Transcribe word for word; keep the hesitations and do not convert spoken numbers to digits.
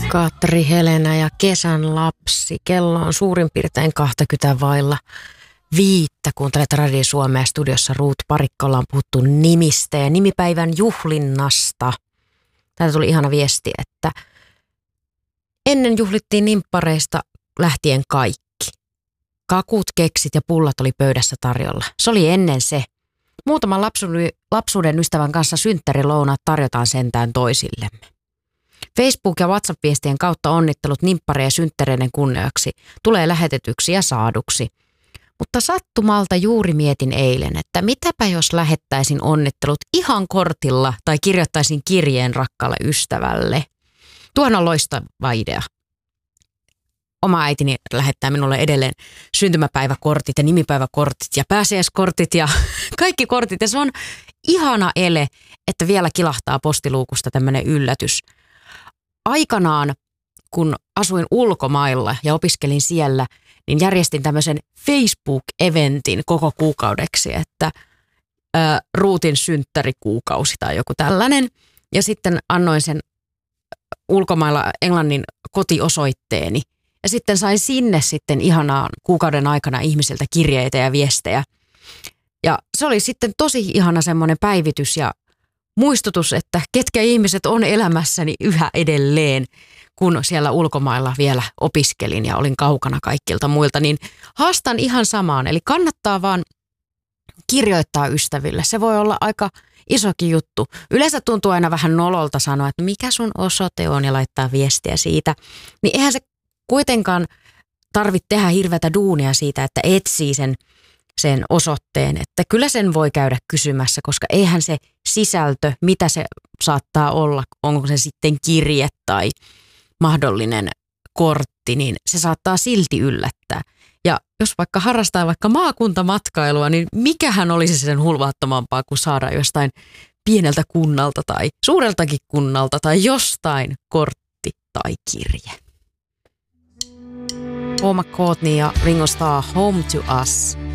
Katri Helena ja kesän lapsi. Kello on suurin piirtein kaksikymmentä vailla viittä. Kuuntelet Radio Suomea, studiossa Ruut Parikkola, on puhuttu nimistä ja nimipäivän juhlinnasta. Täältä tuli ihana viesti, että ennen juhlittiin nimppareista lähtien kaikki. Kakut, keksit ja pullat oli pöydässä tarjolla. Se oli ennen se. Muutaman lapsuuden, lapsuuden ystävän kanssa synttärilounaat tarjotaan sentään toisillemme. Facebook- ja WhatsApp-viestien kautta onnittelut nimppareen ja synttäreiden kunniaksi tulee lähetetyksi ja saaduksi. Mutta sattumalta juuri mietin eilen, että mitäpä jos lähettäisin onnittelut ihan kortilla tai kirjoittaisin kirjeen rakkaalle ystävälle. Tuohan on loistava idea. Oma äitini lähettää minulle edelleen syntymäpäiväkortit ja nimipäiväkortit ja pääsiäiskortit ja kaikki kortit. Ja se on ihana ele, että vielä kilahtaa postiluukusta tämmöinen yllätys. Aikanaan, kun asuin ulkomailla ja opiskelin siellä, niin järjestin tämmöisen Facebook-eventin koko kuukaudeksi, että ä, Ruutin synttärikuukausi tai joku tällainen. Ja sitten annoin sen ulkomailla Englannin kotiosoitteeni. Ja sitten sain sinne sitten ihanaan kuukauden aikana ihmisiltä kirjeitä ja viestejä. Ja se oli sitten tosi ihana semmoinen päivitys ja muistutus, että ketkä ihmiset on elämässäni yhä edelleen, kun siellä ulkomailla vielä opiskelin ja olin kaukana kaikilta muilta, niin haastan ihan samaan. Eli kannattaa vaan kirjoittaa ystäville. Se voi olla aika isokin juttu. Yleensä tuntuu aina vähän nololta sanoa, että mikä sun osoite on ja laittaa viestiä siitä. Niin eihän se kuitenkaan tarvitse tehdä hirveätä duunia siitä, että etsii sen, sen osoitteen. Että kyllä sen voi käydä kysymässä, koska eihän se sisältö, mitä se saattaa olla, onko se sitten kirje tai mahdollinen kortti, niin se saattaa silti yllättää. Ja jos vaikka harrastaa vaikka maakuntamatkailua, niin mikähän olisi sen hulvaattomampaa kuin saada jostain pieneltä kunnalta tai suureltakin kunnalta tai jostain kortti tai kirje. Paul McCartney ja Ringo Starr, Home to Us.